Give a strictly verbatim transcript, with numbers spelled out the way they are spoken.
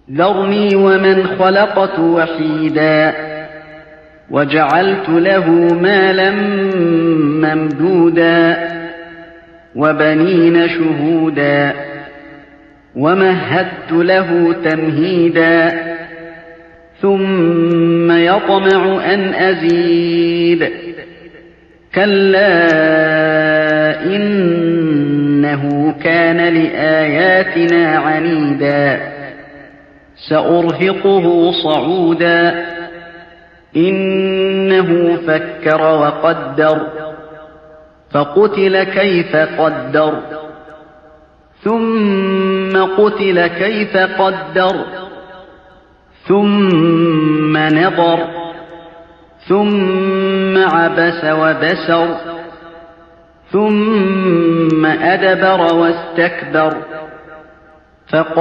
ذرني ومن خلقت وحيدا وجعلت له مالا ممدودا وبنين شهودا ومهدت له تمهيدا ثم يطمع أن أزيد كلا إنه كان لآياتنا عنيدا سأرهقه صعودا إنه فكر وقدر فقتل كيف قدر ثم قتل كيف قدر ثم نظر ثم عبس وبسر ثم أدبر واستكبر فقال